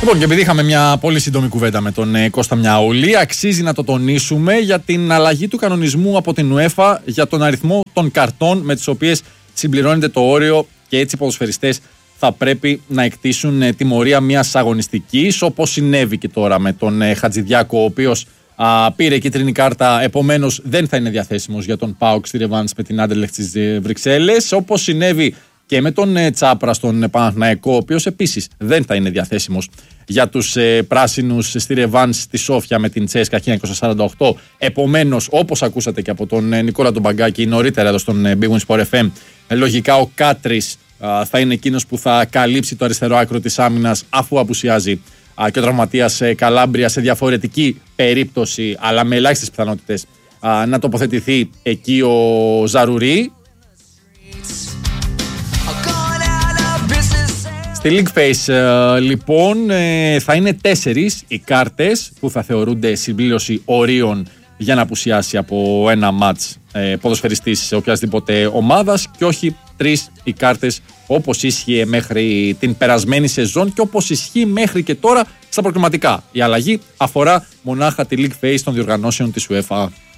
Λοιπόν, και επειδή είχαμε μια πολύ σύντομη κουβέντα με τον Κώστα Μιαούλη, αξίζει να το τονίσουμε για την αλλαγή του κανονισμού από την UEFA για τον αριθμό των καρτών με τις οποίες συμπληρώνεται το όριο και έτσι οι ποδοσφαιριστές θα πρέπει να εκτίσουν τιμωρία μιας αγωνιστικής, όπως συνέβη και τώρα με τον Χατζηδιάκο, ο οποίος πήρε κίτρινη κάρτα, επομένως δεν θα είναι διαθέσιμος για τον ΠΑΟΚ στη ρεβάνς με την Άντερλεχτ στις Βρυξέλλες, όπως συνέβη και με τον Τσάπρα στον Παναθηναϊκό, ο οποίος επίσης δεν θα είναι διαθέσιμος για τους πράσινους στη ρεβάνς στη Σόφια με την Τσέσκα 1948. Επομένως, όπως ακούσατε και από τον Νικόλα τον Μπαγκάκη νωρίτερα εδώ στον Big Win Sport FM, λογικά ο Κάτρης θα είναι εκείνος που θα καλύψει το αριστερό άκρο της άμυνας, αφού απουσιάζει και ο τραυματίας Καλάμπρια σε διαφορετική περίπτωση, αλλά με ελάχιστες πιθανότητες να τοποθετηθεί εκεί ο Ζαρουρί. Στη League Face λοιπόν θα είναι 4 οι κάρτες που θα θεωρούνται συμπλήρωση ορίων για να απουσιάσει από ένα μάτς ποδοσφαιριστής σε οποιασδήποτε ομάδας, και όχι 3 οι κάρτες όπως ίσχυε μέχρι την περασμένη σεζόν και όπως ισχύει μέχρι και τώρα στα προκριματικά. Η αλλαγή αφορά μονάχα τη League Face των διοργανώσεων της UEFA.